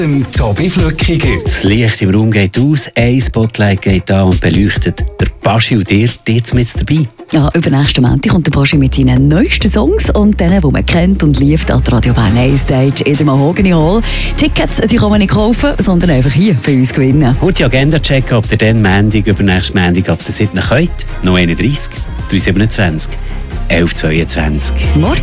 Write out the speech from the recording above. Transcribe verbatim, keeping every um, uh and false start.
Dem Tobi Flücki gibt's. Das Licht im Raum geht aus, ein Spotlight geht an und beleuchtet der Baschi und dir, dir mit dabei. Ja, übernächsten Montag kommt der Baschi mit seinen neuesten Songs und denen, die man kennt und liebt, an der Radio Bern Air Stage in der Mahogany Hall. Tickets, die kann man nicht kaufen, sondern einfach hier bei uns gewinnen. Und die Agenda checken, ob ihr dann Montag, übernächsten Montag ab der siebten könnt. noch einunddreißig, drei siebenundzwanzig, elf zweiundzwanzig. Morgen.